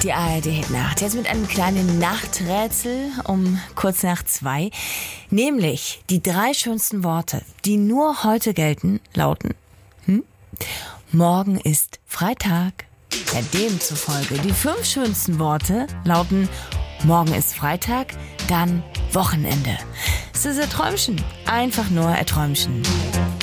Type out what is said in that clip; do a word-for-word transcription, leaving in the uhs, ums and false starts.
Die A R D-Nacht. Jetzt mit einem kleinen Nachträtsel um kurz nach zwei. Nämlich die drei schönsten Worte, die nur heute gelten, lauten: hm? Morgen ist Freitag. Ja, demzufolge die fünf schönsten Worte lauten: Morgen ist Freitag, dann Wochenende. Es ist ein Träumchen. Einfach nur ein Träumchen.